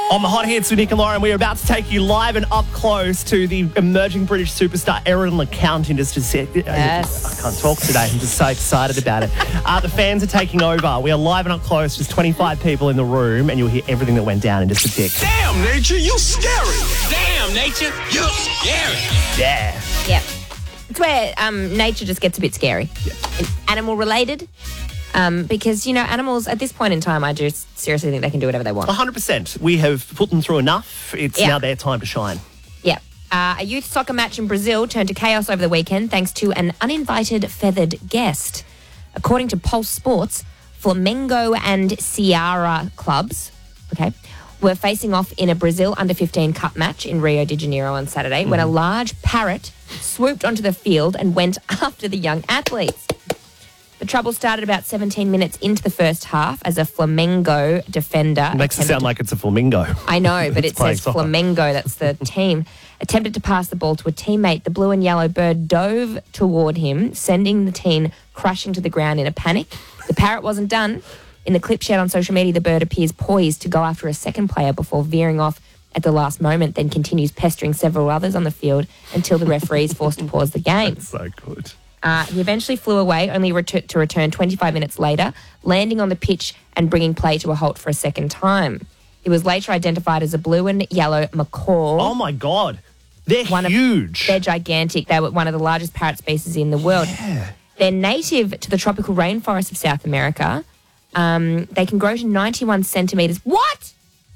On the Hot Hits with Nick and Lauren, we're about to take you live and up close to the emerging British superstar Erin LeCount in just a sec. Yes. I can't talk today. I'm just so excited about it. The fans are taking over. We are live and up close. There's 25 people in the room, and you'll hear everything that went down in just a tick. Damn, nature, you scary. Damn, nature, you scary. Yeah. Yep. It's where nature just gets a bit scary. Yeah. Animal related. Because, you know, animals, at this point in time, I just seriously think they can do whatever they want. 100%. We have put them through enough. It's now their time to shine. Yeah. A youth soccer match in Brazil turned to chaos over the weekend thanks to an uninvited feathered guest. According to Pulse Sports, Flamengo and Ceará clubs, were facing off in a Brazil under-15 cup match in Rio de Janeiro on Saturday when a large parrot swooped onto the field and went after the young athletes. The trouble started about 17 minutes into the first half as a Flamengo defender... It makes it sound like it's a flamingo. I know, but it says soccer. Flamengo, that's the team. Attempted to pass the ball to a teammate. The blue and yellow bird dove toward him, sending the teen crashing to the ground in a panic. The parrot wasn't done. In the clip shared on social media, the bird appears poised to go after a second player before veering off at the last moment, then continues pestering several others on the field until the referee is forced to pause the game. So good. He eventually flew away, only to return 25 minutes later, landing on the pitch and bringing play to a halt for a second time. He was later identified as a blue and yellow macaw. Oh, my God. They're huge. They're gigantic. They were one of the largest parrot species in the world. Yeah. They're native to the tropical rainforest of South America. They can grow to 91 centimetres. What?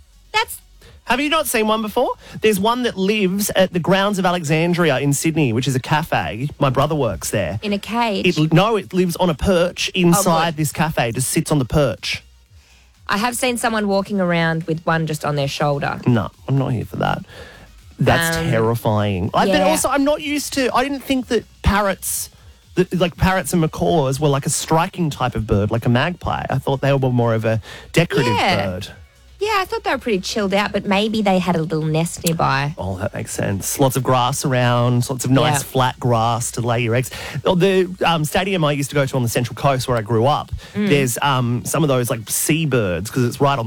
Have you not seen one before? There's one that lives at the grounds of Alexandria in Sydney, which is a cafe. My brother works there. In a cage? It lives on a perch inside this cafe. Just sits on the perch. I have seen someone walking around with one just on their shoulder. No, I'm not here for that. That's terrifying. But also, I'm not used to... I didn't think that parrots and macaws were like a striking type of bird, like a magpie. I thought they were more of a decorative bird. Yeah, I thought they were pretty chilled out, but maybe they had a little nest nearby. Oh, that makes sense. Lots of grass around, lots of nice flat grass to lay your eggs. The stadium I used to go to on the Central Coast where I grew up, there's some of those like seabirds because it's right on